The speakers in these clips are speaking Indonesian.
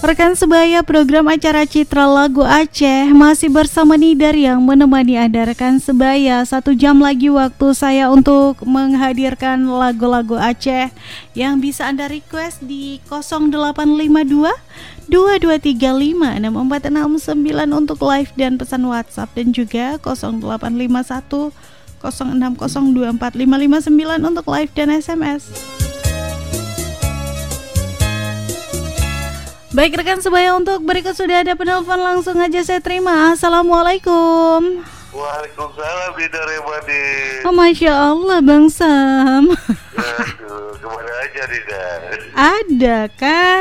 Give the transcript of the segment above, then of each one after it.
Rekan sebaya program acara Citra Lagu Aceh masih bersama Nidar yang menemani Anda rekan sebaya. 1 jam lagi waktu saya untuk menghadirkan lagu-lagu Aceh yang bisa Anda request di 0852 2235 6469 untuk live dan pesan WhatsApp, dan juga 0851 06024559 untuk live dan SMS. Baik rekan sebaya, untuk berikut sudah ada penelpon, langsung aja saya terima. Assalamualaikum. Waalaikumsalam Nidar Remadi. Oh, Masya Allah Bang Sam. Aduh, kemana aja Nidar? Ada kan?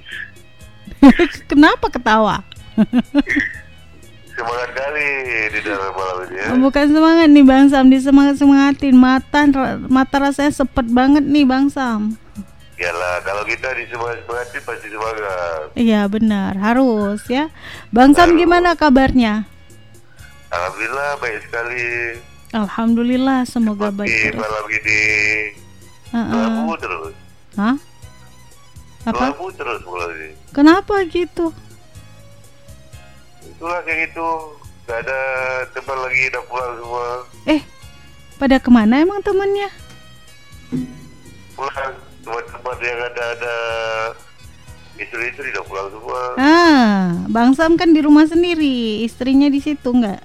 Kenapa ketawa? Semangat kali Nidar malam ini ya. Bukan semangat nih Bang Sam, disemangat-semangatin. Mata rasanya sepet banget nih Bang Sam. Yalah, kalau kita disemangat-semangatin pasti semangat. Iya benar, harus ya. Bang Sam gimana kabarnya? Alhamdulillah baik sekali. Alhamdulillah, semoga baik terus. Malam ini lagu terus. Hah? Apa? Lagu terus malam ini. Kenapa gitu? Itulah kayak gitu. Gak ada teman lagi, udah pulang semua. Pada kemana emang temennya? Pulang, teman-teman yang ada istri-istri udah pulang semua. Bang Sam kan di rumah sendiri, istrinya di situ nggak?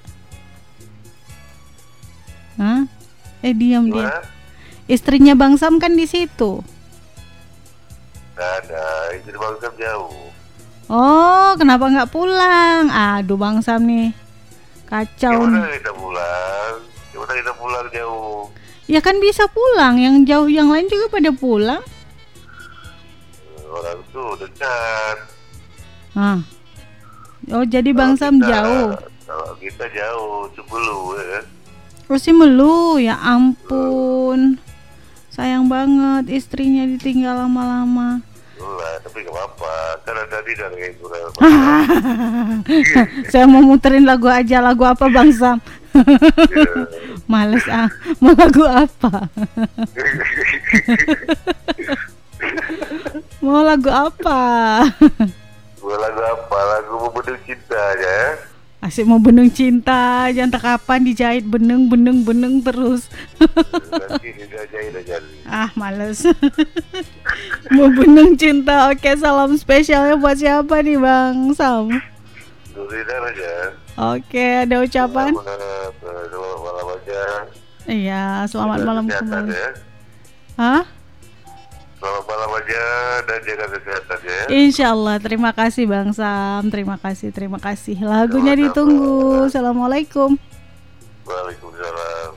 Hah? Diam dia. Istrinya Bang Sam kan di situ. Nggak ada, istri Bang Sam jauh. Oh, kenapa nggak pulang? Aduh Bang Sam nih, kacau nih. Gimana kita pulang jauh? Ya kan bisa pulang, yang jauh yang lain juga pada pulang. Orang tuh dekat. Oh jadi Bang Sam jauh. Kalau kita jauh, Cibulu ya. Terus si Melu, ya ampun. Sayang banget istrinya ditinggal lama-lama. Tapi gak apa-apa, kan ada Nidar kayak gitu. Saya mau muterin lagu aja, lagu apa Bang Sam? Males mau lagu apa? Mau lagu apa? Lagu Membendung Cinta ya. Asik, mau benung cinta, jangan tak kapan dijahit beneng terus. Nanti dijahit aja. Males. Mau benung cinta. Oke, salam spesialnya buat siapa nih Bang Sam? Nidar aja. Oke, ada ucapan? Selamat malam aja. Iya, selamat malam kembali. Ya. Hah? Selamat malam aja dan jaga kesehatan ya. Insyaallah, terima kasih Bang Sam, terima kasih. Lagunya ditunggu. Assalamualaikum. Waalaikumsalam.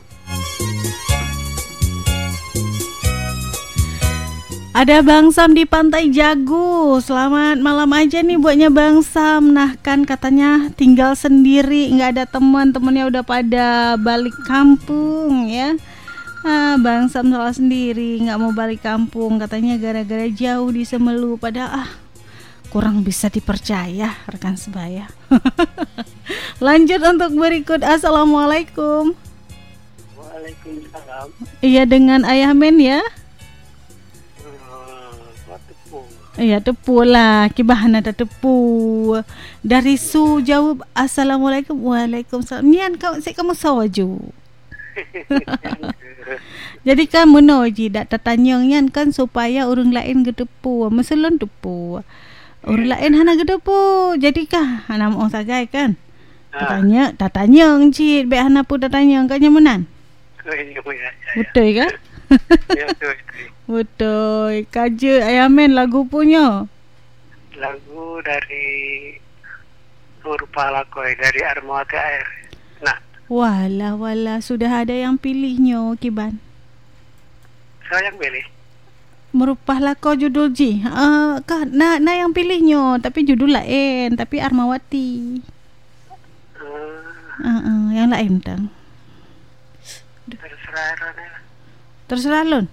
Ada Bang Sam di Pantai Jago. Selamat malam aja nih buatnya Bang Sam. Nah kan katanya tinggal sendiri, nggak ada teman-temannya udah pada balik kampung ya. Bang Sam salah sendiri, nggak mau balik kampung katanya gara-gara jauh di Semelu. Padahal kurang bisa dipercaya rekan sebaya. Lanjut untuk berikut. Assalamualaikum. Waalaikumsalam. Iya, dengan Ayah Men ya. Iya, tepu lah. Kibahan ada tepu. Dari Su jawab Assalamualaikum. Waalaikumsalam. Nian kamu sawaju. Jadi kamu noji dak tatanyang kan supaya orang lain gedepu, meselon depu. Orang lain hana gedepu. Jadi kah hana mau sagai kan? Tatanyang cit, be hana pu tatanyang kan nyamanan. Betul kan? Ya, betul. Kaje Ayamen lagu punya. Lagu dari Nurpala Koi dari Armada Air. Nah, Wala sudah ada yang pilihnya Kiban. Saya yang pilih. Merupahlah kau judul Ji. Nah yang pilihnya tapi judul lain, tapi Armawati. Yang lain tang. Terserah lon.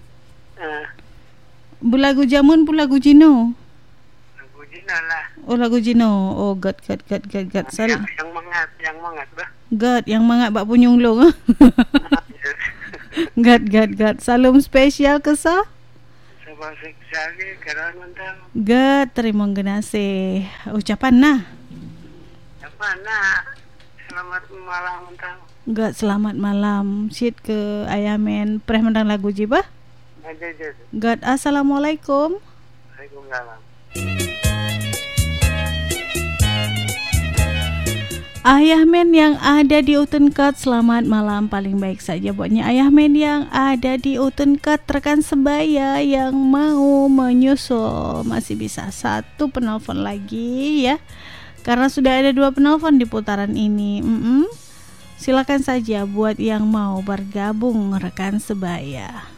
Lagu jamun pun lagu Jino. Lagu Jino lah. Oh lagu Jino. Oh God. Yang mangat bah. God yang mangat bak punyung long. God. Salam spesial ke sa? Sebasik Sagi karan mentang. Get terima genase ucapan nah. Apa nah? Selamat malam mentang. Get selamat malam. Sit ke ayamen preh mendang lagu jibah. Aja. Get assalamualaikum. Waalaikumsalam. Ayah men yang ada di Utenkat, selamat malam. Paling baik saja buatnya ayah men yang ada di Utenkat, rekan sebaya yang mau menyusul. Masih bisa satu penelpon lagi ya, karena sudah ada 2 penelpon di putaran ini. Silakan saja buat yang mau bergabung rekan sebaya.